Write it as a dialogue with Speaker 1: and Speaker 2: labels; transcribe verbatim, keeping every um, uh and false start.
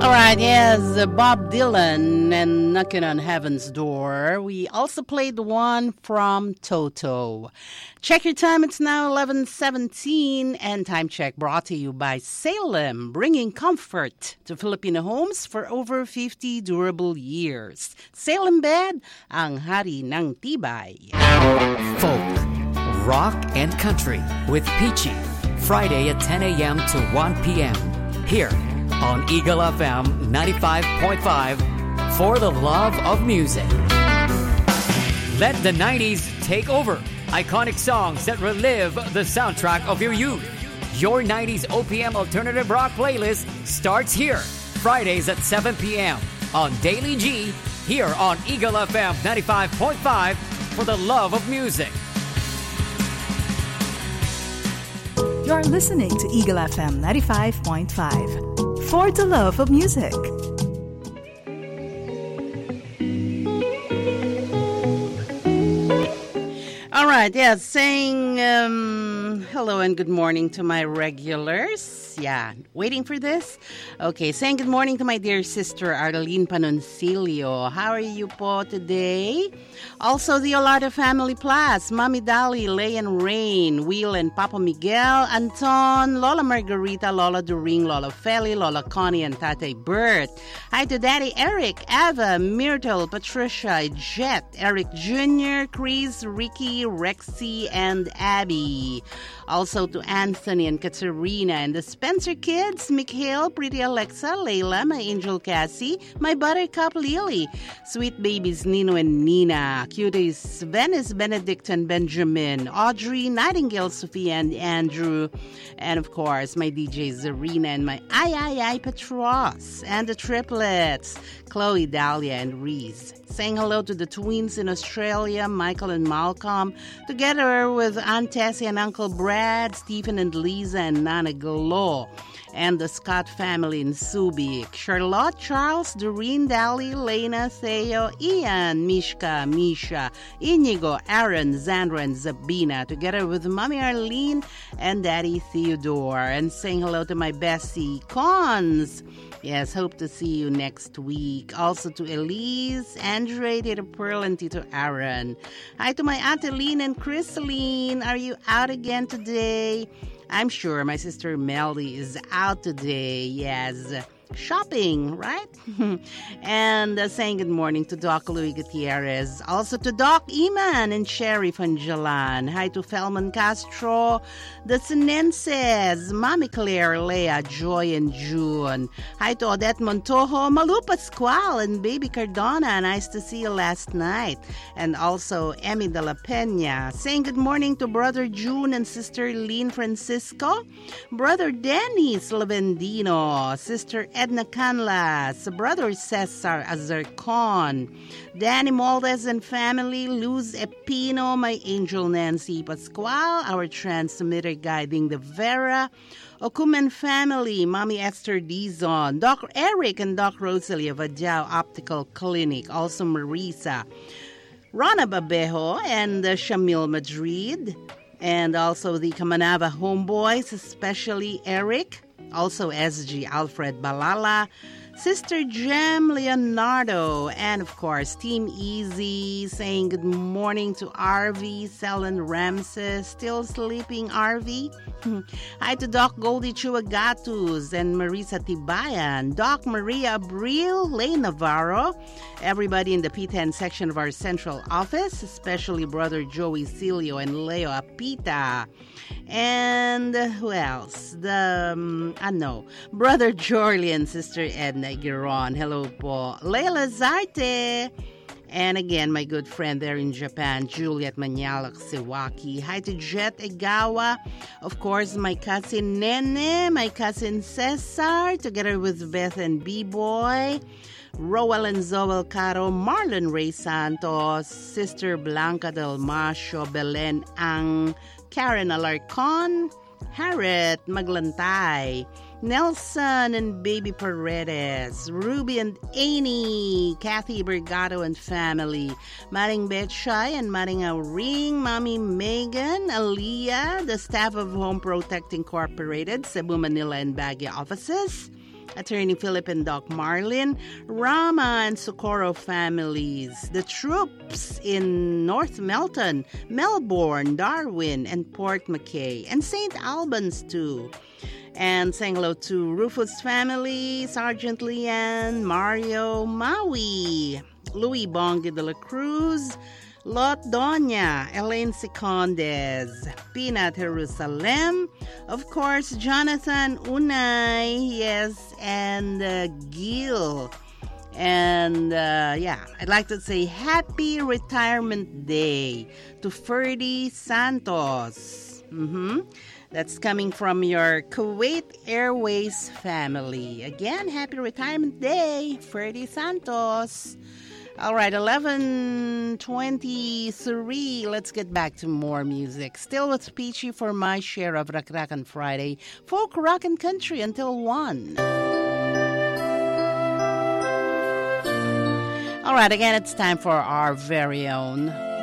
Speaker 1: All right, yes, uh, Bob Dylan and Knocking on Heaven's Door. We also played the one from Toto. Check your time, it's now eleven seventeen, and Time Check brought to you by Salem, bringing comfort to Filipino homes for over fifty durable years. Salem Bed, ang hari ng tibay.
Speaker 2: Folk, rock, and country with Peachy. Friday at ten a.m. to one p.m. Here on Eagle F M ninety-five point five for the love of music. Let the nineties take over. Iconic songs that relive the soundtrack of your youth. Your nineties O P M alternative rock playlist starts here. Fridays at seven p.m. on Daily G. Here on Eagle F M ninety-five point five for the love of music.
Speaker 3: You're listening to Eagle F M ninety-five point five for the love of music.
Speaker 1: All right, yeah, saying um, hello and good morning to my regulars. Yeah, waiting for this? Okay, saying good morning to my dear sister Arlene Panoncilio. How are you po today? Also, the Olardo family plus, Mami Dali, Lay and Rain, Will and Papa Miguel, Anton, Lola Margarita, Lola During, Lola Feli, Lola Connie, and Tate Bert. Hi to Daddy Eric, Ava, Myrtle, Patricia, Jet, Eric Junior, Chris, Ricky, Rexy, and Abby. Also to Anthony and Katerina and the Spencer kids, Mikhail, Pretty Alexa, Layla, my angel Cassie, my buttercup Lily, sweet babies Nino and Nina, cuties Venice, Benedict, and Benjamin, Audrey, Nightingale, Sophia, and Andrew, and of course my D J Zarina and my I I I Petros, and the triplets, Chloe, Dahlia, and Reese. Saying hello to the twins in Australia, Michael and Malcolm, together with Aunt Tessie and Uncle Brad, Stephen and Lisa, and Nana Galo, and the Scott family in Subic, Charlotte, Charles, Doreen, Dali, Lena, Theo, Ian, Mishka, Misha, Inigo, Aaron, Zandra, and Zabina, together with Mommy Arlene and Daddy Theodore. And saying hello to my Bessie Cons. Yes, hope to see you next week. Also to Elise, Andre, Tito Pearl, and Tito Aaron. Hi to my Aunt Aline and Chrisaline. Are you out again today? I'm sure my sister Melody is out today. Yes. Shopping, right? And uh, saying good morning to Doc Louis Gutierrez. Also to Doc Iman and Sherry Fanjalan. Hi to Felman Castro, the Sinenses, Mami Claire, Leah, Joy, and June. Hi to Odette Montojo, Malu Pascual, and Baby Cardona. Nice to see you last night. And also Emmy de la Peña. Saying good morning to Brother June and Sister Lynn Francisco, Brother Dennis Lavendino, Sister Edna Canlas, Brother Cesar Azarcon, Danny Moldes and family, Luz Epino, my angel Nancy Pascual, our transmitter guiding the Vera, Okumen family, Mommy Esther Dizon, Doc Eric and Doc Rosalie of Adjao Optical Clinic, also Marisa, Rana Babejo and uh, Shamil Madrid, and also the Kamanava homeboys, especially Eric, also S G Alfred Balala, Sister Jem Leonardo, and of course Team Easy, saying good morning to R V, Selen Ramses, still sleeping R V. Hi to Doc Goldie Chuagatus and Marisa Tibayan, Doc Maria Abril, Lay Navarro, everybody in the P ten section of our central office, especially Brother Joey Cilio and Leo Apita. And uh, who else? The, um, I know, Brother Jorly and Sister Edna Giron. Hello po. Leila Zarte. And again, my good friend there in Japan, Juliet Manyalak Sewaki. Hi to Jet Egawa. Of course, my cousin Nene, my cousin Cesar, together with Beth and B-Boy. Roel and Zoel Caro, Marlon Ray Santos, Sister Blanca Del Macho, Belen Ang, Karen Alarcon, Harriet Maglantay, Nelson and Baby Paredes, Ruby and Amy, Kathy Bergato and family, Maring Betchay and Maring Ring, Mommy Megan, Aliyah, the staff of Home Protect Incorporated, Cebu, Manila, and Baguio offices, Attorney Philip and Doc Marlin, Rama and Socorro families, the troops in North Melton, Melbourne, Darwin, and Port McKay, and Saint Albans too. And saying hello to Rufus family, Sergeant Leanne, Mario, Maui, Louis Bongi de la Cruz, Lot Doña, Elaine Secondes, Peanut Jerusalem, of course, Jonathan Unay, yes, and uh, Gil. And uh, yeah, I'd like to say happy retirement day to Ferdy Santos. Mm-hmm. That's coming from your Kuwait Airways family. Again, happy retirement day, Ferdy Santos. All right, eleven twenty-three. Let's get back to more music. Still with Peachy for my share of Rock Rock on Friday. Folk, rock, and country until one. All right, again, it's time for our very own